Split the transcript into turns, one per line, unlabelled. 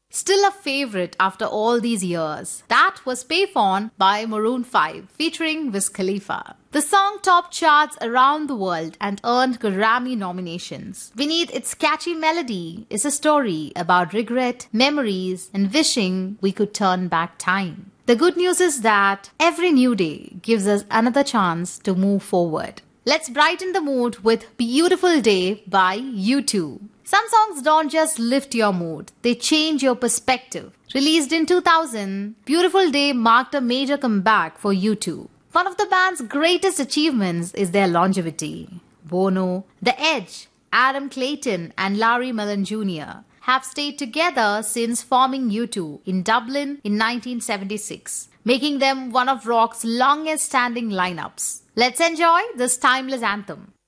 Still a favorite after all these years. That was Payphone by Maroon 5 featuring Wiz Khalifa. The song topped charts around the world and earned Grammy nominations. Beneath its catchy melody is a story about regret, memories, and wishing we could turn back time. The good news is that every new day gives us another chance to move forward. Let's brighten the mood with Beautiful Day by U2. Some songs don't just lift your mood, they change your perspective. Released in 2000, Beautiful Day marked a major comeback for U2. One of the band's greatest achievements is their longevity. Bono, The Edge, Adam Clayton, and Larry Mullen Jr. have stayed together since forming U2 in Dublin in 1976, making them one of rock's longest-standing lineups. Let's enjoy this timeless anthem.